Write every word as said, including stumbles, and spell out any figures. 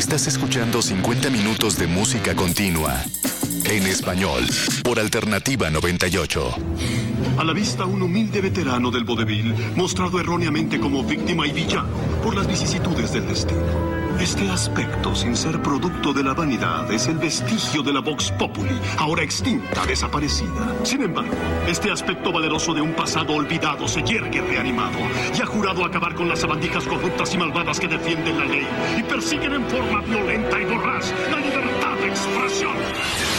Estás escuchando cincuenta minutos de música continua en español por Alternativa noventa y ocho. A la vista un humilde veterano del vodevil, mostrado erróneamente como víctima y villano por las vicisitudes del destino. Este aspecto, sin ser producto de la vanidad, es el vestigio de la Vox Populi, ahora extinta, desaparecida. Sin embargo, este aspecto valeroso de un pasado olvidado se yergue reanimado y ha jurado acabar con las sabandijas corruptas y malvadas que defienden la ley y persiguen en forma violenta y voraz la libertad de expresión.